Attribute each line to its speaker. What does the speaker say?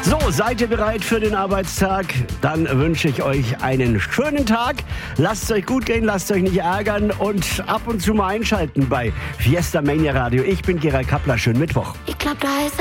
Speaker 1: So, seid ihr bereit für den Arbeitstag? Dann wünsche ich euch einen schönen Tag. Lasst es euch gut gehen, lasst euch nicht ärgern und ab und zu mal einschalten bei Fiesta Mania Radio. Ich bin Gerald Kappler. Schönen Mittwoch.
Speaker 2: Ich glaub, da heißt